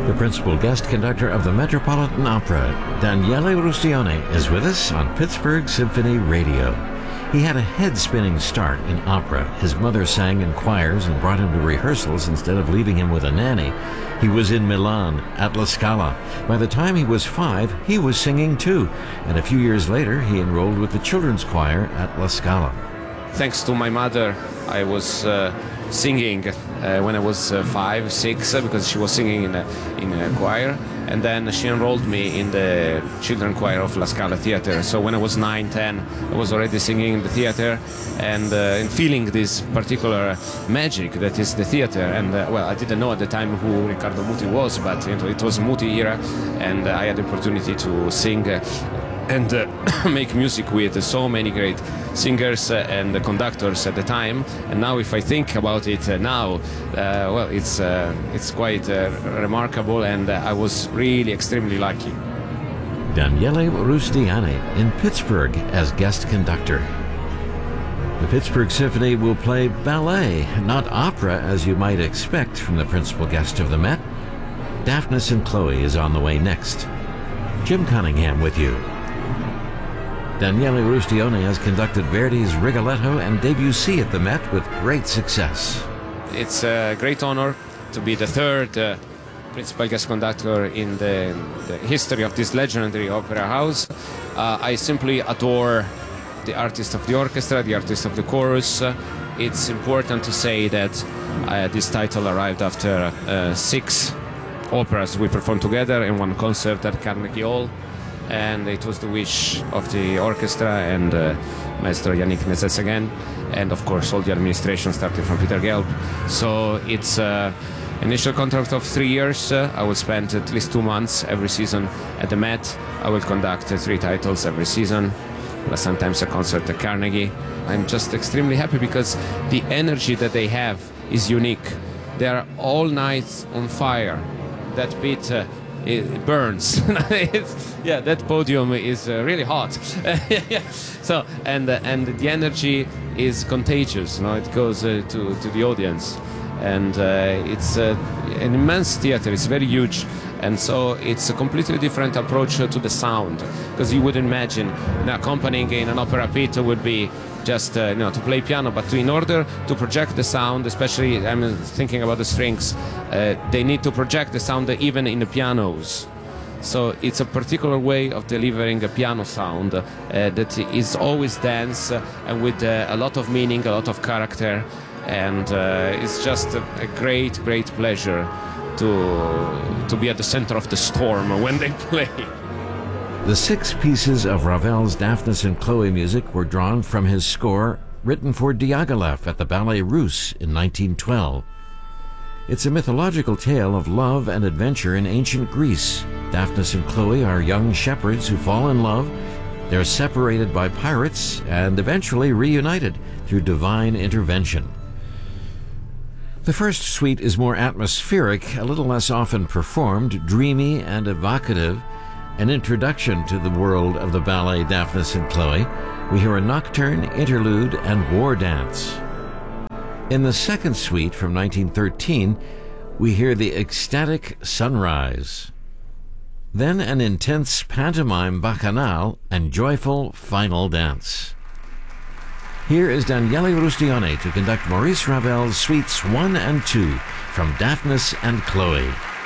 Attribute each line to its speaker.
Speaker 1: The principal guest conductor of the Metropolitan Opera, Daniele Rustione, is with us on Pittsburgh Symphony Radio. He had a head-spinning start in opera. His mother sang in choirs and brought him to rehearsals instead of leaving him with a nanny. He was in Milan at La Scala. By the time he was 5, he was singing too, and a few years later he enrolled with the children's choir at La Scala.
Speaker 2: Thanks to my mother, I was singing when I was 5, 6, because she was singing in a choir, and then she enrolled me in the children's choir of La Scala Theatre. So when I was 9, 10, I was already singing in the theatre and feeling this particular magic that is the theatre. And well, I didn't know at the time who Riccardo Muti was, but it was Muti era, and I had the opportunity to sing and make music with so many great singers and conductors at the time. And now if I think about it now, well, it's quite remarkable, and I was really extremely lucky.
Speaker 1: Daniele Rustione in Pittsburgh as guest conductor. The Pittsburgh Symphony will play ballet, not opera as you might expect from the principal guest of the Met. Daphnis and Chloe is on the way next. Jim Cunningham with you. Daniele Rustione has conducted Verdi's Rigoletto and Debussy at the Met with great success.
Speaker 2: It's a great honor to be the third principal guest conductor in the history of this legendary opera house. I simply adore the artist of the orchestra, the artist of the chorus. It's important to say that this title arrived after 6 operas we performed together in one concert at Carnegie Hall. And it was the wish of the orchestra and Maestro Yannick Nézet-Séguin, and of course all the administration starting from Peter Gelb. So it's an initial contract of 3 years. I will spend at least 2 months every season at the Met. I will conduct 3 titles every season, sometimes a concert at Carnegie. I'm just extremely happy because the energy that they have is unique. They are all night on fire. That bit it burns. Yeah, that podium is really hot. So and the energy is contagious. It goes to the audience, and it's an immense theater. It's very huge, and so it's a completely different approach to the sound, because you would imagine accompanying in an opera pit would be just to play piano, but in order to project the sound, especially I'm thinking about the strings, they need to project the sound even in the pianos. So it's a particular way of delivering a piano sound that is always dense and with a lot of meaning, a lot of character, and it's just a great pleasure to be at the center of the storm when they play.
Speaker 1: The 6 pieces of Ravel's Daphnis and Chloe music were drawn from his score written for Diaghilev at the Ballet Russe in 1912. It's a mythological tale of love and adventure in ancient Greece. Daphnis and Chloe are young shepherds who fall in love. They're separated by pirates and eventually reunited through divine intervention. The first suite is more atmospheric, a little less often performed, dreamy and evocative. An introduction to the world of the ballet Daphnis and Chloe. We hear a nocturne, interlude, and war dance. In the second suite from 1913, we hear the ecstatic sunrise. Then an intense pantomime bacchanal and joyful final dance. Here is Daniele Rustione to conduct Maurice Ravel's Suites 1 and 2 from Daphnis and Chloe.